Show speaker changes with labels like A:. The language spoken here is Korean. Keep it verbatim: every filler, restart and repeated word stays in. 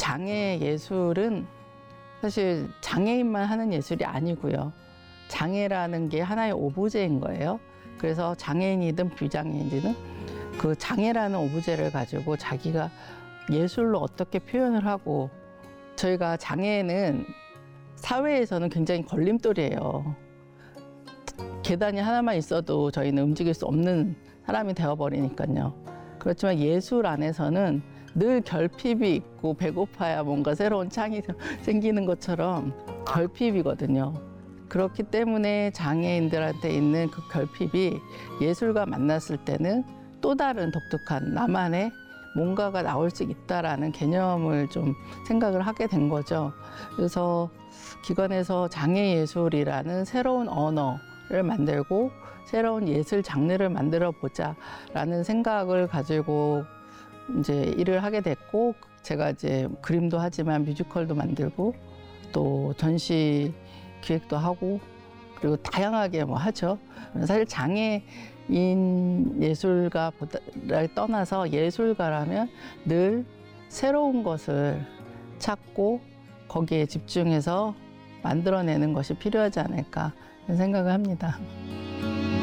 A: 장애 예술은 사실 장애인만 하는 예술이 아니고요. 장애라는 게 하나의 오브제인 거예요. 그래서 장애인이든 비장애인이든 그 장애라는 오브제를 가지고 자기가 예술로 어떻게 표현을 하고, 저희가 장애는 사회에서는 굉장히 걸림돌이에요. 계단이 하나만 있어도 저희는 움직일 수 없는 사람이 되어버리니까요. 그렇지만 예술 안에서는 늘 결핍이 있고 배고파야 뭔가 새로운 창이 생기는 것처럼 결핍이거든요. 그렇기 때문에 장애인들한테 있는 그 결핍이 예술과 만났을 때는 또 다른 독특한 나만의 뭔가가 나올 수 있다라는 개념을 좀 생각을 하게 된 거죠. 그래서 기관에서 장애예술이라는 새로운 언어를 만들고 새로운 예술 장르를 만들어 보자라는 생각을 가지고 이제 일을 하게 됐고, 제가 이제 그림도 하지만 뮤지컬도 만들고 또 전시 기획도 하고 그리고 다양하게 뭐 하죠. 사실 장애인 예술가보다를 떠나서 예술가라면 늘 새로운 것을 찾고 거기에 집중해서 만들어내는 것이 필요하지 않을까 생각을 합니다.